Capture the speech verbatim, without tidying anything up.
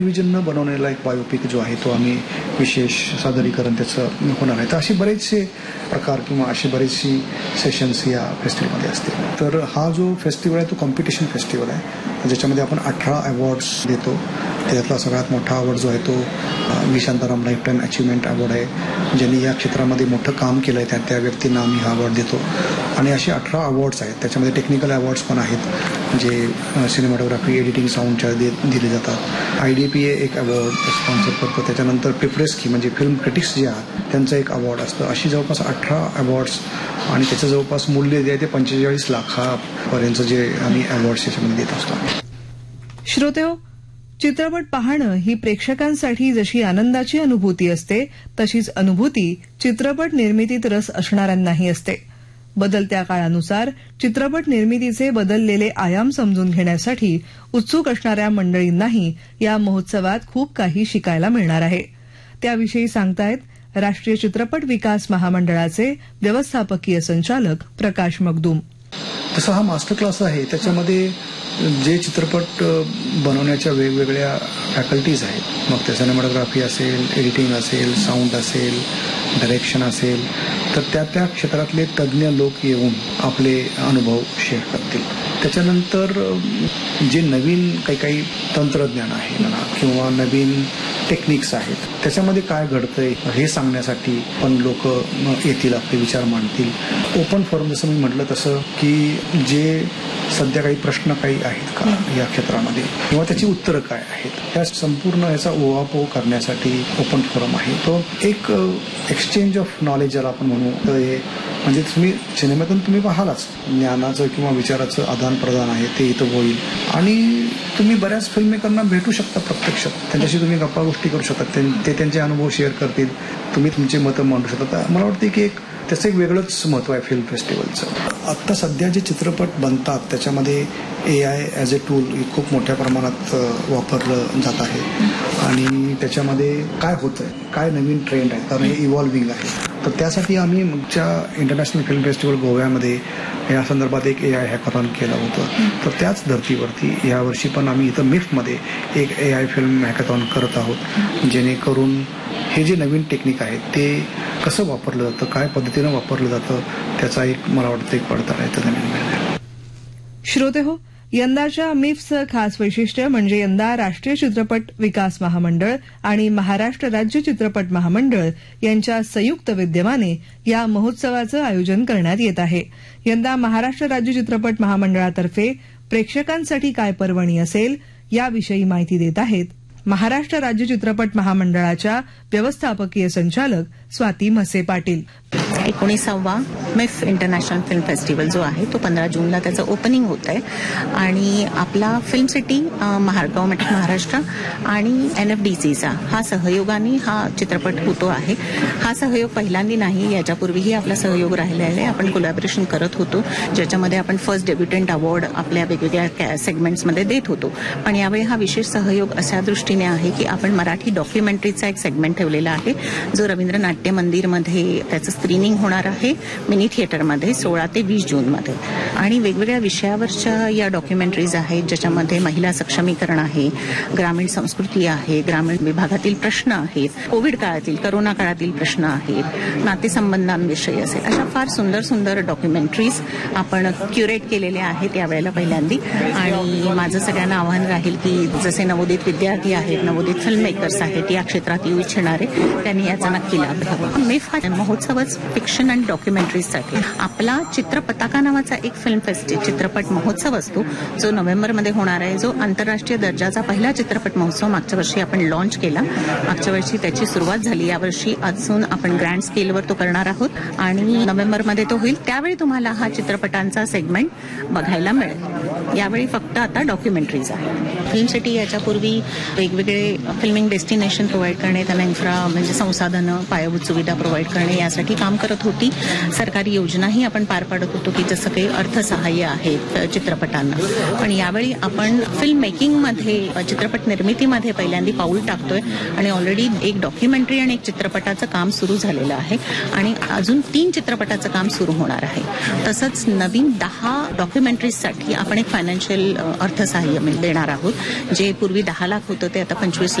टेलिव्हिजननं बनवलेला एक बायोपिक जो आहे तो आम्ही विशेष सादरीकरण त्याचं होणार आहे. तर असे बरेचसे प्रकार किंवा अशी बरेचशी सेशन्स या फेस्टिवलमध्ये असतील. तर हा जो फेस्टिवल आहे तो कॉम्पिटिशन फेस्टिवल आहे ज्याच्यामध्ये आपण अठरा अवॉर्ड्स देतो. त्यातला सगळ्यात मोठा अवॉर्ड जो आहे तो V Shantaram life time achievement award आहे. ज्यांनी या क्षेत्रामध्ये मोठं काम केलं आहे त्या त्या व्यक्तींना आम्ही हा अवॉर्ड देतो. आणि असे अठरा अवॉर्ड्स आहेत. त्याच्यामध्ये टेक्निकल अवॉर्ड्स पण आहेत जे सिनेमॅटोग्राफी एडिटिंग साऊंडच्या दे दिले जातात. आय डी पी ए एक अवॉर्ड स्पॉन्सर करतो. त्याच्यानंतर पेपरेस्की म्हणजे फिल्म क्रिटिक्स जे आहेत त्यांचं एक अवॉर्ड असतं. अशी जवळपास अठरा अवॉर्ड्स आणि त्याचं जवळपास मूल्य जे आहे ते पंचेचाळीस लाखापर्यंत जे आम्ही अवॉर्ड्स याच्यामध्ये देत असतो. श्रोतेहो, चित्रपट पाहणं ही प्रेक्षकांसाठी जशी आनंदाची अनुभूती असते तशीच अनुभूती चित्रपट निर्मितीत रस असणाऱ्यांनाही असते. बदलत्या काळानुसार चित्रपट निर्मितीचे बदललेले आयाम समजून घेण्यासाठी उत्सुक असणाऱ्या मंडळींनाही या महोत्सवात खूप काही शिकायला मिळणार आहे. त्याविषयी सांगतायत राष्ट्रीय चित्रपट विकास महामंडळाचे व्यवस्थापकीय संचालक प्रकाश मगदूम. तसा हा मास्टर क्लास आहे. त्याच्यामध्ये जे चित्रपट बनवण्याच्या वेगवेगळ्या फॅकल्टीज आहेत, मग ते सिनेमॅटोग्राफी असेल, एडिटिंग असेल, साऊंड असेल, डायरेक्शन असेल, तर त्या त्या क्षेत्रातले तज्ज्ञ लोक येऊन आपले अनुभव शेअर करतील. त्याच्यानंतर जे नवीन काही काही तंत्रज्ञान आहे म्हणा किंवा नवीन टेक्निक्स आहेत त्याच्यामध्ये काय घडतंय हे सांगण्यासाठी पण लोक येतील, आपले विचार मांडतील. ओपन फोरम जसं मी म्हटलं तसं की जे सध्या काही प्रश्न काही आहेत का या क्षेत्रामध्ये किंवा त्याची उत्तरं काय आहेत या संपूर्ण याचा ओवापोह करण्यासाठी ओपन फोरम आहे. तो एक एक्सचेंज ऑफ नॉलेज ज्याला आपण म्हणू तर हे म्हणजे तुम्ही सिनेमातून तुम्ही पाहालाच ज्ञानाचं किंवा विचाराचं आदान प्रदान आहे ते इथं होईल आणि तुम्ही बऱ्याच फिल्ममेकरना भेटू शकता प्रत्यक्षात. त्यांच्याशी तुम्ही गप्पा गोष्टी करू शकता. ते त्यांचे अनुभव शेअर करतील, तुम्ही तुमचे मतं मांडू शकता. मला वाटतं की एक त्याचं एक वेगळंच महत्व आहे फिल्म फेस्टिवलचं. आत्ता सध्या जे चित्रपट बनतात त्याच्यामध्ये ए आय ॲज अ टूल खूप मोठ्या प्रमाणात वापरलं जात आहे आणि त्याच्यामध्ये काय होतंय, काय नवीन ट्रेंड आहे, कारण हे इव्हॉल्विंग आहे. तर त्यासाठी आम्ही मागच्या इंटरनॅशनल फिल्म फेस्टिवल गोव्यामध्ये या संदर्भात एक ए आय हॅकॅथॉन केलं होतं. तर त्याच धर्तीवरती यावर्षी पण आम्ही इथं मिफ्टमध्ये एक ए आय फिल्म हॅकॅथॉन करत आहोत जेणेकरून हे जे नवीन टेक्निक आहे ते कसं वापरलं जातं, काय पद्धतीनं वापरलं जातं त्याचा एक मला वाटतं एक पडताळा आहे नवीन. श्रोते हो, यंदाच्या मिफ्टचं खास वैशिष्ट्य म्हणजे यंदा राष्ट्रीय चित्रपट विकास महामंडळ आणि महाराष्ट्र राज्य चित्रपट महामंडळ यांच्या संयुक्त विद्यमाने या महोत्सवाचं आयोजन करण्यात येत आहे. यंदा महाराष्ट्र राज्य चित्रपट महामंडळातर्फे प्रेक्षकांसाठी काय पर्वणी असेल याविषयी माहिती देत आहेत महाराष्ट्र राज्य चित्रपट महामंडळाच्या व्यवस्थापकीय संचालक Swati Mhase Patil. एकोणीसावा MIFF international film festival जो आहे तो पंधरा जूनला त्याचं ओपनिंग होत आहे आणि आपला film city government of Maharashtra आणि एन एफ डी सीचा हा सहयोगाने हा चित्रपट होतो आहे. हा सहयोग पहिल्यांदा नाही, याच्यापूर्वीही आपला सहयोग राहिला आहे. आपण कोलॅबोरेशन करत होतो ज्याच्यामध्ये आपण फर्स्ट डेब्युटंट अवॉर्ड आपल्या वेगवेगळ्या सेगमेंट्समध्ये देत होतो. पण यावेळी हा विशेष सहयोग अशा दृष्टीने आहे की आपण मराठी डॉक्युमेंटरीचा एक सेगमेंट ठेवलेला आहे जो रवींद्र नाट्य मंदिरमध्ये त्याचं स्क्रीनिंग होणार आहे मिनी थिएटरमध्ये सोळा ते वीस जूनमध्ये. आणि वेगवेगळ्या विषयावरच्या या डॉक्युमेंटरीज आहेत ज्याच्यामध्ये महिला सक्षमीकरण आहे, ग्रामीण संस्कृती आहे, ग्रामीण विभागातील प्रश्न आहेत, कोविड काळातील करोना काळातील प्रश्न आहेत, नातेसंबंधांविषयी असेल, अशा फार सुंदर सुंदर डॉक्युमेंटरीज आपण क्युरेट केलेल्या आहेत यावेळेला पहिल्यांदी. आणि माझं सगळ्यांना आवाहन राहील की जसे नवोदित विद्यार्थी आहेत, नवोदित फिल्म मेकर्स आहेत, या क्षेत्रात येऊ इच्छिणारे त्यांनी याचा नक्की लाभ घ्यावा. मिफ हा महोत्सवच फिक्शन आणि डॉक्युमेंटरीजसाठी आपला चित्रपताका नावाचा एक फिल्म फेस्टिवल चित्रपट महोत्सव असतो जो नोव्हेंबरमध्ये होणार आहे, जो आंतरराष्ट्रीय दर्जाचा पहिला चित्रपट महोत्सव मागच्या वर्षी आपण लॉन्च केला. मागच्या वर्षी त्याची सुरुवात झाली, यावर्षी अजून आपण ग्रँड स्केलवर तो करणार आहोत आणि नोव्हेंबरमध्ये तो होईल. त्यावेळी तुम्हाला हा चित्रपटांचा सेगमेंट बघायला मिळेल. यावेळी फक्त आता डॉक्युमेंटरीज आहे. फिल्म सिटी याच्यापूर्वी वेगवेगळे फिल्मिंग डेस्टिनेशन प्रोव्हाइड करणे, त्यांना इन्फ्रा म्हणजे संसाधनं, पायाभूत सुविधा प्रोव्हाइड करणे यासाठी काम करत होती. सरकारी योजनाही आपण पार पाडत होतो की जसं काही अर्थसहाय्य आहेत चित्रपटांना. पण यावेळी आपण फिल्म मेकिंगमध्ये चित्रपट निर्मितीमध्ये पहिल्यांदा पाऊल टाकतोय आणि ऑलरेडी एक डॉक्युमेंटरी आणि एक चित्रपटाचं काम सुरू झालेलं आहे आणि अजून तीन चित्रपटाचं काम सुरू होणार आहे. तसंच नवीन दहा डॉक्युमेंटरीजसाठी आपण एक फायनान्शियल अर्थसहाय्य देणार आहोत. जे पूर्वी दहा लाख होतं ते आता पंचवीस